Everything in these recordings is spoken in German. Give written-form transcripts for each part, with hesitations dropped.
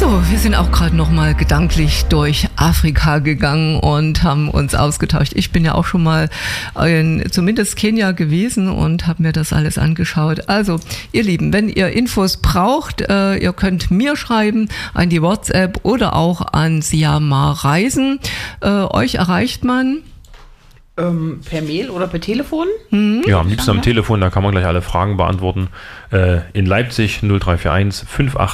So, wir sind auch gerade noch mal gedanklich durch Afrika gegangen und haben uns ausgetauscht. Ich bin ja auch schon mal in zumindest Kenia gewesen und habe mir das alles angeschaut. Also, ihr Lieben, wenn ihr Infos braucht, ihr könnt mir schreiben an die WhatsApp oder auch an Siamar Reisen. Euch erreicht man per Mail oder per Telefon? Ja, am liebsten am Telefon, da kann man gleich alle Fragen beantworten. In Leipzig 0341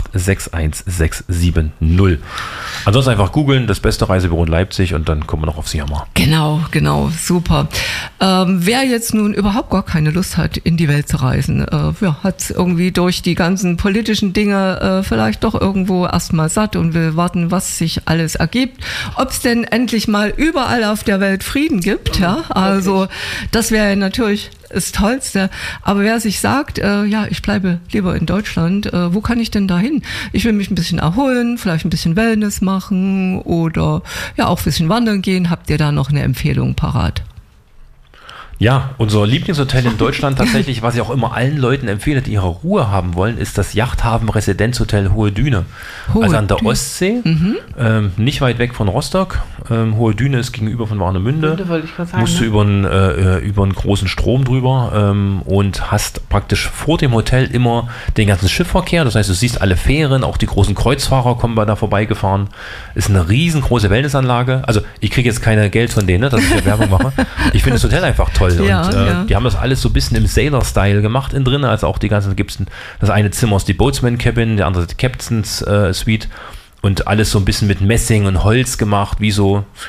5861 670. Ansonsten einfach googeln, das beste Reisebüro in Leipzig, und dann kommen wir noch auf Siamar. Genau, super. Wer jetzt nun überhaupt gar keine Lust hat, in die Welt zu reisen, hat irgendwie durch die ganzen politischen Dinge vielleicht doch irgendwo erstmal satt und will warten, was sich alles ergibt. Ob es denn endlich mal überall auf der Welt Frieden gibt, ja, also das wäre natürlich das Tollste. Aber wer sich sagt, ich bleibe lieber in Deutschland, wo kann ich denn da hin? Ich will mich ein bisschen erholen, vielleicht ein bisschen Wellness machen oder ja auch ein bisschen wandern gehen. Habt ihr da noch eine Empfehlung parat? Ja, unser Lieblingshotel in Deutschland tatsächlich, was ich auch immer allen Leuten empfehle, die ihre Ruhe haben wollen, ist das Yachthafen Residenzhotel Hohe Düne. Also an der Ostsee, nicht weit weg von Rostock. Hohe Düne ist gegenüber von Warnemünde. Musst du über einen großen Strom drüber und hast praktisch vor dem Hotel immer den ganzen Schiffverkehr. Das heißt, du siehst alle Fähren, auch die großen Kreuzfahrer kommen da vorbeigefahren. Ist eine riesengroße Wellnessanlage. Also ich kriege jetzt keine Geld von denen, dass ich hier Werbung mache. Ich finde das Hotel einfach toll. Ja, die haben das alles so ein bisschen im Sailor-Style gemacht innen drin, also auch die ganzen, das eine Zimmer ist die Boatsman-Cabin, der andere die Captain's Suite und alles so ein bisschen mit Messing und Holz gemacht, wie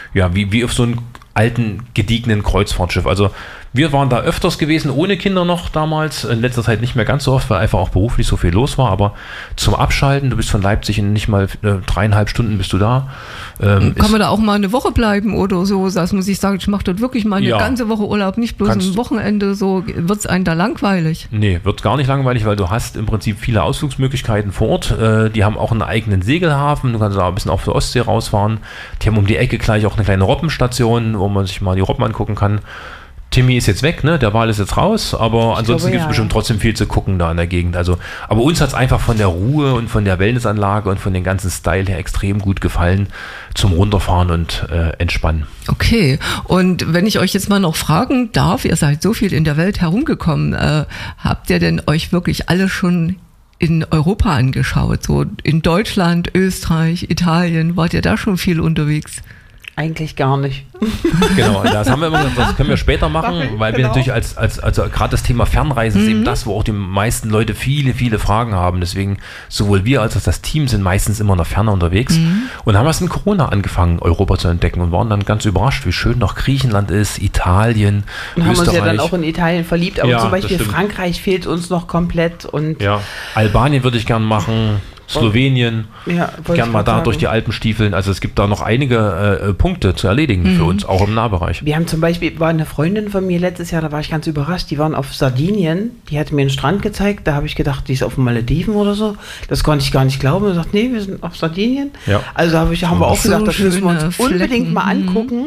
auf so einem alten, gediegenen Kreuzfahrtschiff. Also wir waren da öfters gewesen, ohne Kinder noch damals, in letzter Zeit nicht mehr ganz so oft, weil einfach auch beruflich so viel los war, aber zum Abschalten, du bist von Leipzig in nicht mal 3,5 Stunden bist du da. Kann man da auch mal eine Woche bleiben oder so, dass man sich sagt, ich mache dort wirklich mal eine ganze Woche Urlaub, nicht bloß ein Wochenende, so wird es einem da langweilig? Nee, wird gar nicht langweilig, weil du hast im Prinzip viele Ausflugsmöglichkeiten vor Ort. Die haben auch einen eigenen Segelhafen, du kannst da ein bisschen auf der Ostsee rausfahren. Die haben um die Ecke gleich auch eine kleine Robbenstation, wo man sich mal die Robben angucken kann. Timmy ist jetzt weg, ne? Der Wal ist jetzt raus, aber ansonsten gibt es bestimmt trotzdem viel zu gucken da in der Gegend. Also, aber uns hat es einfach von der Ruhe und von der Wellnessanlage und von dem ganzen Style her extrem gut gefallen zum Runterfahren und Entspannen. Okay, und wenn ich euch jetzt mal noch fragen darf, ihr seid so viel in der Welt herumgekommen, habt ihr denn euch wirklich alles schon in Europa angeschaut? So in Deutschland, Österreich, Italien, wart ihr da schon viel unterwegs? Eigentlich gar nicht. Genau, das haben wir immer gesagt, das können wir später machen, weil wir natürlich also gerade das Thema Fernreisen ist eben das, wo auch die meisten Leute viele Fragen haben. Deswegen sowohl wir als auch das Team sind meistens immer noch ferner unterwegs und haben erst in Corona angefangen, Europa zu entdecken und waren dann ganz überrascht, wie schön noch Griechenland ist, Italien, und Österreich. haben uns ja dann auch in Italien verliebt, aber zum Beispiel Frankreich fehlt uns noch komplett. Und Albanien würde ich gern machen. Slowenien, gern mal da sagen. durch die Alpen stiefeln. Also es gibt da noch einige Punkte zu erledigen für uns, auch im Nahbereich. Wir haben zum Beispiel, war eine Freundin von mir letztes Jahr, da war ich ganz überrascht, die waren auf Sardinien, die hat mir einen Strand gezeigt, da habe ich gedacht, die ist auf den Malediven oder so. Das konnte ich gar nicht glauben. Und sagt, nee, wir sind auf Sardinien. Ja. Also haben wir auch gesagt, das müssen wir uns unbedingt mal angucken.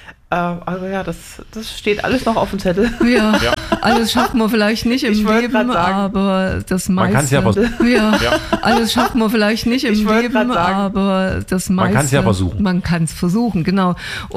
Also ja, das steht alles noch auf dem Zettel. Ja, alles schafft man vielleicht nicht im Leben, aber das meiste... Man kann es ja versuchen. Alles schafft man vielleicht nicht im Leben, aber das meiste... Man kann es ja versuchen. Man kann es versuchen, genau.